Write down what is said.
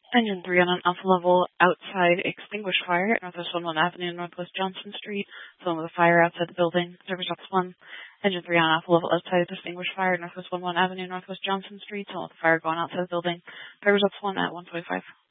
Engine 3 on an alpha level outside extinguished fire at Northwest 11 Avenue, Northwest Johnson Street. Film of the fire outside the building. Service Ops 1. Engine 3 on alpha level outside extinguished fire at Northwest 11 Avenue, Northwest Johnson Street. Film of the fire going outside the building. Service Ops 1 at 125.